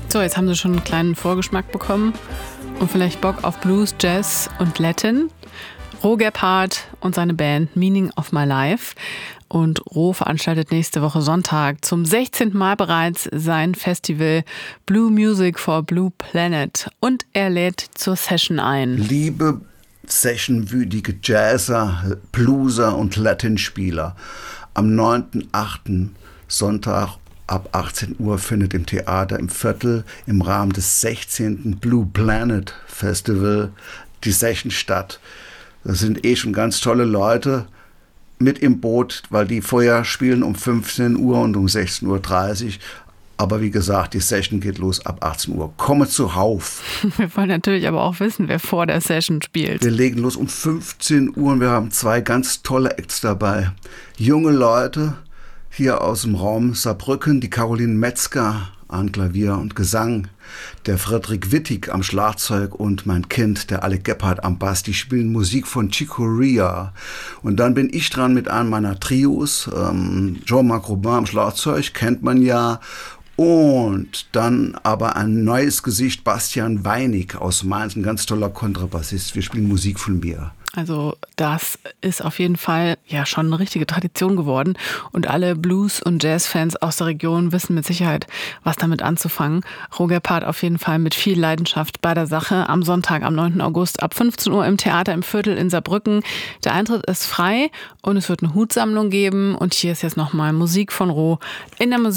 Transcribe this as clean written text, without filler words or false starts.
So, jetzt haben Sie schon einen kleinen Vorgeschmack bekommen und vielleicht Bock auf Blues, Jazz und Latin. Ro Gebhardt und seine Band Meaning of My Life. Und Ro veranstaltet nächste Woche Sonntag zum 16. Mal bereits sein Festival Blue Music for Blue Planet. Und er lädt zur Session ein. Liebe sessionwütige Jazzer, Blueser und Latinspieler, am 9.8. Sonntag ab 18 Uhr findet im Theater im Viertel im Rahmen des 16. Blue Planet Festival die Session statt. Das sind schon ganz tolle Leute mit im Boot, weil die vorher spielen um 15 Uhr und um 16.30 Uhr. Aber wie gesagt, die Session geht los ab 18 Uhr. Komme zuhauf. Wir wollen natürlich aber auch wissen, wer vor der Session spielt. Wir legen los um 15 Uhr und wir haben 2 ganz tolle Acts dabei. Junge Leute hier aus dem Raum Saarbrücken, die Caroline Metzger an Klavier und Gesang, der Frederik Wittig am Schlagzeug und mein Kind, der Alec Gebhardt am Bass. Die spielen Musik von Chico Rea. Und dann bin ich dran mit einem meiner Trios, Jean-Marc Robin am Schlagzeug, kennt man ja. Und dann aber ein neues Gesicht, Bastian Weinig aus Mainz, ein ganz toller Kontrabassist. Wir spielen Musik von mir. Also das ist auf jeden Fall ja schon eine richtige Tradition geworden. Und alle Blues- und Jazz-Fans aus der Region wissen mit Sicherheit, was damit anzufangen. Ro Gebhardt auf jeden Fall mit viel Leidenschaft bei der Sache. Am Sonntag, am 9. August ab 15 Uhr im Theater im Viertel in Saarbrücken. Der Eintritt ist frei und es wird eine Hutsammlung geben. Und hier ist jetzt nochmal Musik von Ro in der Musik.